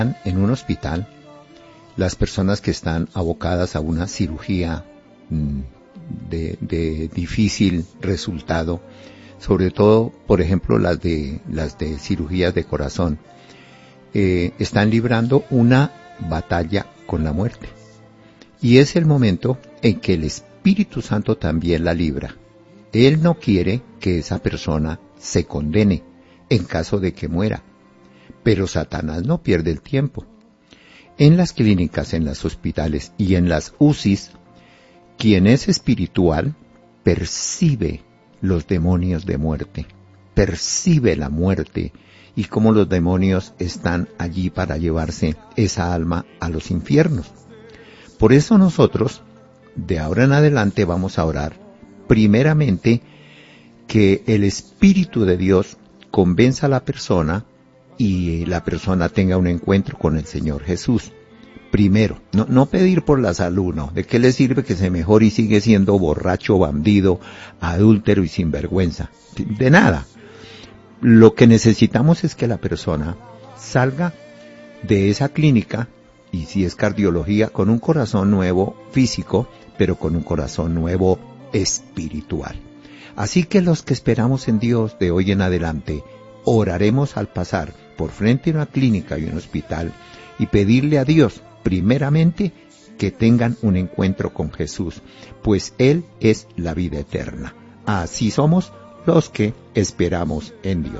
en un hospital, las personas que están abocadas a una cirugía de difícil resultado, sobre todo, por ejemplo, las de cirugías de corazón, están librando una batalla con la muerte. Y es el momento en que el Espíritu Santo también la libra. Él no quiere que esa persona se condene en caso de que muera. Pero Satanás no pierde el tiempo. En las clínicas, en los hospitales y en las UCIs, quien es espiritual percibe los demonios de muerte, percibe la muerte y cómo los demonios están allí para llevarse esa alma a los infiernos. Por eso nosotros, de ahora en adelante, vamos a orar, primeramente, que el Espíritu de Dios convenza a la persona y la persona tenga un encuentro con el Señor Jesús. Primero, no pedir por la salud, no. ¿De qué le sirve que se mejore y sigue siendo borracho, bandido, adúltero y sinvergüenza? De nada. Lo que necesitamos es que la persona salga de esa clínica, y si es cardiología, con un corazón nuevo físico, pero con un corazón nuevo espiritual. Así que los que esperamos en Dios de hoy en adelante, oraremos al pasar por frente a una clínica y un hospital y pedirle a Dios, primeramente, que tengan un encuentro con Jesús, pues Él es la vida eterna. Así somos los que esperamos en Dios.